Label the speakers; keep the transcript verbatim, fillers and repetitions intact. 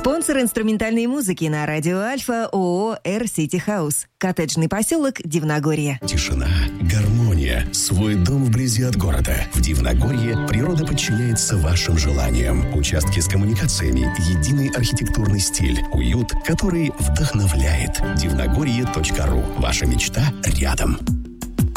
Speaker 1: Спонсор инструментальной музыки на радио Альфа ООО «Эр Сити Хаус». Коттеджный поселок Дивногорье.
Speaker 2: Тишина, гармония, свой дом вблизи от города. В Дивногорье природа подчиняется вашим желаниям. Участки с коммуникациями, единый архитектурный стиль, уют, который вдохновляет. дивногорье точка ру. Ваша мечта рядом.